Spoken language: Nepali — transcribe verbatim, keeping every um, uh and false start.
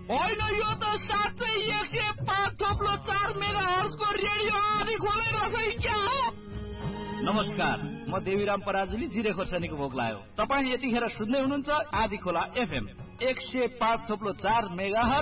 होइन यो त साँच्चै एक सय पाँच थप्लो चार मेगा हर्जको रेडियो आदि खोले रहेछ क्या हो? नमस्कार, म देवीराम पराजुली जिरे खोर्सानीको भोक लाग्यो। तपाईँ यतिखेर सुन्दै हुनुहुन्छ आदि खोला एफएम एक सय पाँच थप्लो चार मेगा हर्ज